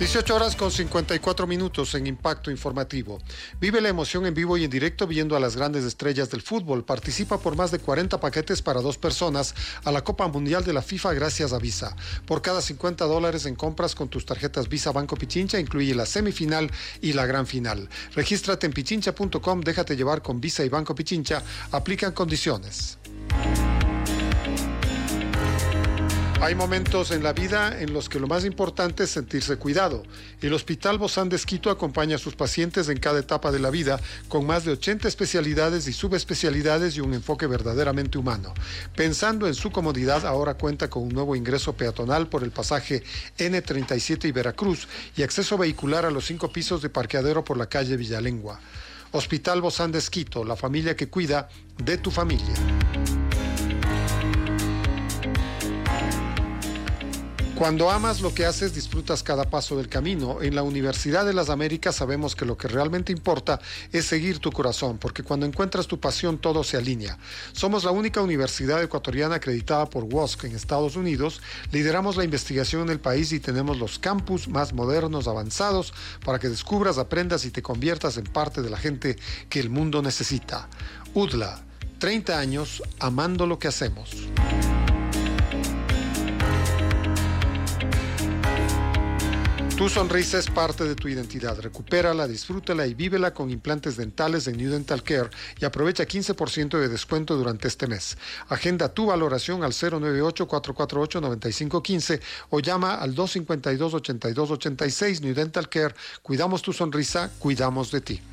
18 horas con 54 minutos en Impacto Informativo. Vive la emoción en vivo y en directo viendo a las grandes estrellas del fútbol. Participa por más de 40 paquetes para 2 personas a la Copa Mundial de la FIFA gracias a Visa. Por cada $50 en compras con tus tarjetas Visa Banco Pichincha incluye la semifinal y la gran final. Regístrate en pichincha.com, déjate llevar con Visa y Banco Pichincha. Aplican condiciones. Hay momentos en la vida en los que lo más importante es sentirse cuidado. El Hospital Bozán de Esquito acompaña a sus pacientes en cada etapa de la vida con más de 80 especialidades y subespecialidades y un enfoque verdaderamente humano. Pensando en su comodidad, ahora cuenta con un nuevo ingreso peatonal por el pasaje N37 y Veracruz y acceso vehicular a los 5 pisos de parqueadero por la calle Villalengua. Hospital Bozán de Esquito, la familia que cuida de tu familia. Cuando amas lo que haces, disfrutas cada paso del camino. En la Universidad de las Américas sabemos que lo que realmente importa es seguir tu corazón, porque cuando encuentras tu pasión todo se alinea. Somos la única universidad ecuatoriana acreditada por WSC en Estados Unidos, lideramos la investigación en el país y tenemos los campus más modernos, avanzados, para que descubras, aprendas y te conviertas en parte de la gente que el mundo necesita. UDLA, 30 años amando lo que hacemos. Tu sonrisa es parte de tu identidad. Recupérala, disfrútala y vívela con implantes dentales en New Dental Care y aprovecha 15% de descuento durante este mes. Agenda tu valoración al 098-448-9515 o llama al 252-8286. New Dental Care. Cuidamos tu sonrisa, cuidamos de ti.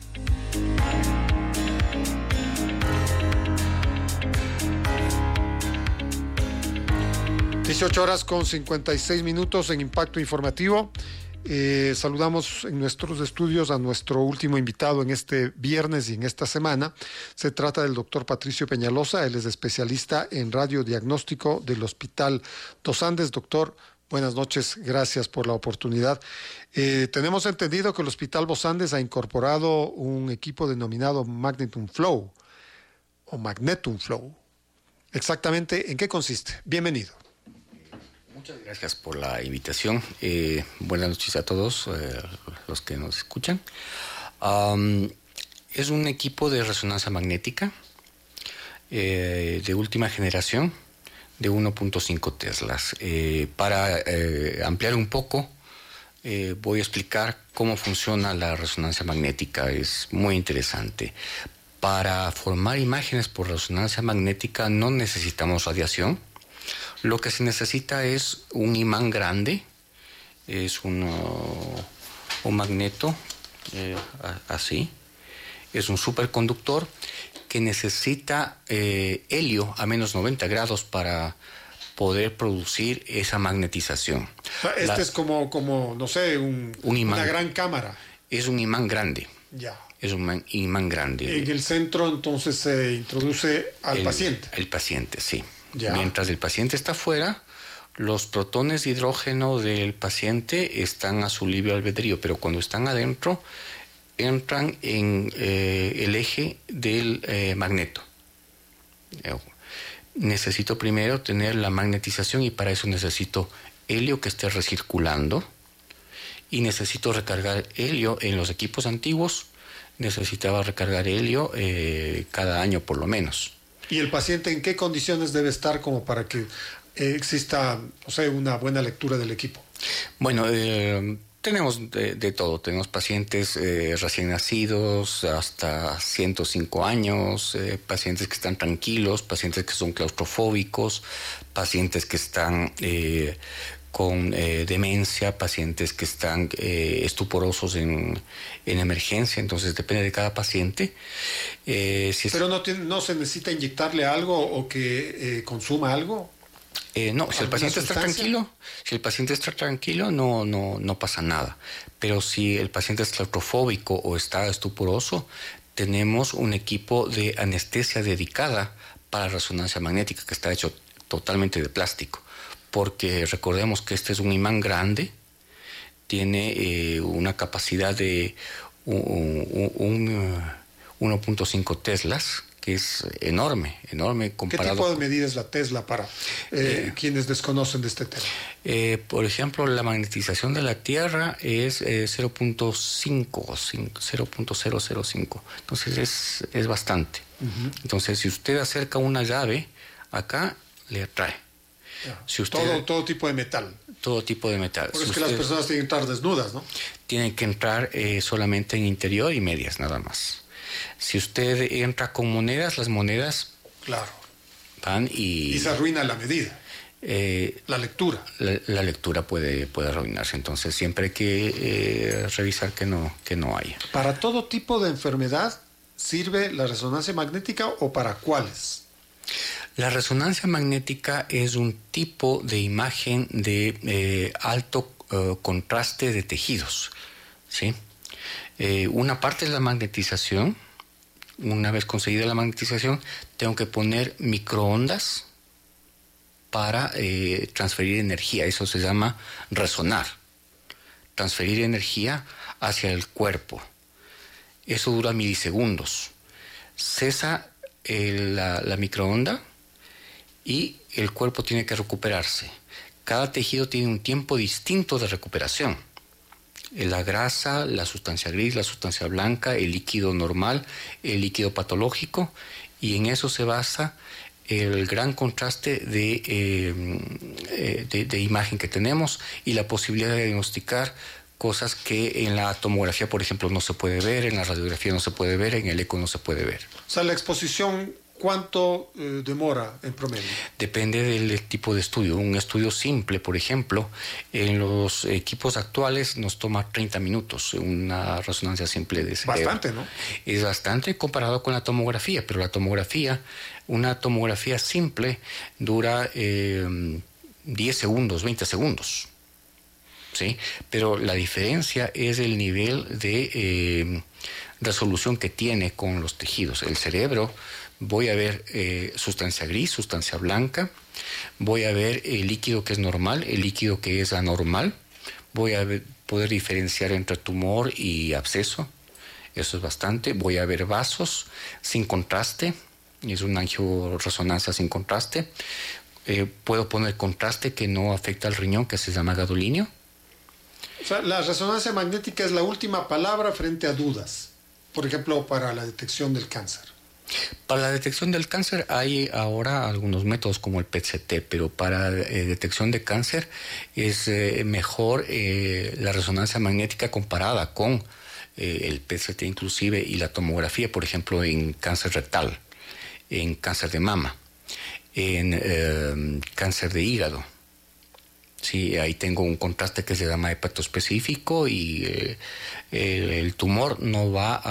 (18:56) en Impacto Informativo. Saludamos en nuestros estudios a nuestro último invitado en este viernes y en esta semana. Se trata del doctor Patricio Peñalosa. Él es especialista en radiodiagnóstico del Hospital Dos Andes. Doctor, buenas noches, gracias por la oportunidad. Tenemos entendido que el Hospital Dos Andes ha incorporado un equipo denominado Magnetum Flow o Magnetum Flow. Exactamente, ¿en qué consiste? Bienvenido. Muchas gracias por la invitación. Buenas noches a todos los que nos escuchan. Es un equipo de resonancia magnética de última generación de 1.5 teslas. Para ampliar un poco, voy a explicar cómo funciona la resonancia magnética. Es muy interesante. Para formar imágenes por resonancia magnética no necesitamos radiación. Lo que se necesita es un imán grande, es un magneto, así, es un superconductor que necesita helio a menos 90 grados para poder producir esa magnetización. Es como no sé, un imán, una gran cámara. Es un imán grande. Ya. Es un imán grande. En el centro entonces se introduce al paciente. El paciente, sí. Ya. Mientras el paciente está afuera, los protones de hidrógeno del paciente están a su libre albedrío, pero cuando están adentro, entran en el eje del magneto. Necesito primero tener la magnetización y para eso necesito helio que esté recirculando y necesito recargar helio. En los equipos antiguos necesitaba recargar helio cada año por lo menos. ¿Y el paciente en qué condiciones debe estar como para que exista, una buena lectura del equipo? Bueno, tenemos de todo. Tenemos pacientes recién nacidos hasta 105 años, pacientes que están tranquilos, pacientes que son claustrofóbicos, pacientes que están con demencia, pacientes que están estuporosos en emergencia. Entonces depende de cada paciente. Pero no se necesita inyectarle algo o que consuma algo. No, si el paciente está tranquilo, no pasa nada. Pero si el paciente es claustrofóbico o está estuporoso, tenemos un equipo de anestesia dedicada para resonancia magnética que está hecho totalmente de plástico. Porque recordemos que este es un imán grande, tiene una capacidad de 1.5 teslas, que es enorme comparado. ¿Qué tipo de medida es la Tesla para quienes desconocen de este tema? Por ejemplo, la magnetización de la Tierra es 0.005. Entonces es bastante. Uh-huh. Entonces, si usted acerca una llave acá, le atrae. Si usted, todo tipo de metal. Todo tipo de metal. Porque es que las personas tienen que entrar desnudas, ¿no? Tienen que entrar solamente en interior y medias, nada más. Si usted entra con monedas, las monedas... Claro. Van y se arruina la medida. La lectura. La lectura puede arruinarse. Entonces siempre hay que revisar que no haya. ¿Para todo tipo de enfermedad sirve la resonancia magnética o para cuáles? La resonancia magnética es un tipo de imagen de alto contraste de tejidos, ¿sí? Una parte es la magnetización. Una vez conseguida la magnetización, tengo que poner microondas para transferir energía. Eso se llama resonar. Transferir energía hacia el cuerpo. Eso dura milisegundos. Cesa la microonda y el cuerpo tiene que recuperarse. Cada tejido tiene un tiempo distinto de recuperación. La grasa, la sustancia gris, la sustancia blanca, el líquido normal, el líquido patológico, y en eso se basa el gran contraste de imagen que tenemos y la posibilidad de diagnosticar cosas que en la tomografía, por ejemplo, no se puede ver, en la radiografía no se puede ver, en el eco no se puede ver. O sea, la exposición, ¿cuánto demora en promedio? Depende del tipo de estudio. Un estudio simple, por ejemplo, en los equipos actuales nos toma 30 minutos, una resonancia simple de cerebro. Bastante, ¿no? Es bastante comparado con la tomografía, pero una tomografía simple dura 10 segundos, 20 segundos. ¿Sí? Pero la diferencia es el nivel de resolución que tiene con los tejidos. El cerebro, voy a ver sustancia gris, sustancia blanca, voy a ver el líquido que es normal, el líquido que es anormal, voy a poder diferenciar entre tumor y absceso, eso es bastante. Voy a ver vasos sin contraste, es una angioresonancia sin contraste. Puedo poner contraste que no afecta al riñón, que se llama gadolinio. O sea, la resonancia magnética es la última palabra frente a dudas, por ejemplo, para la detección del cáncer. Para la detección del cáncer hay ahora algunos métodos como el PET-CT, pero para detección de cáncer es mejor la resonancia magnética comparada con el PET-CT inclusive y la tomografía, por ejemplo, en cáncer rectal, en cáncer de mama, en cáncer de hígado. Sí, ahí tengo un contraste que se llama hepatoespecífico y el tumor no va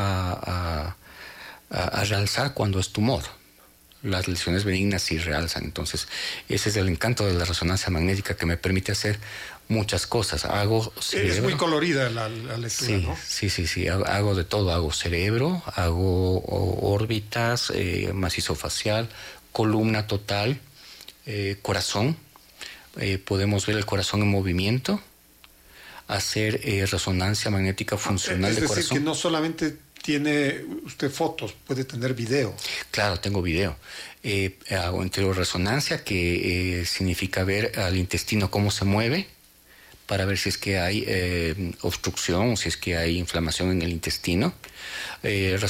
a realzar cuando es tumor. Las lesiones benignas sí realzan. Entonces, ese es el encanto de la resonancia magnética, que me permite hacer muchas cosas. Hago cerebro. Es muy colorida la lectura, sí, ¿no? Sí. Hago de todo. Hago cerebro, hago órbitas, macizo facial, columna total, corazón. Podemos ver el corazón en movimiento, hacer resonancia magnética funcional de corazón. Es decir, que no solamente tiene usted fotos, puede tener video. Claro, tengo video. Hago enteroresonancia, que significa ver al intestino cómo se mueve, para ver si es que hay obstrucción o si es que hay inflamación en el intestino.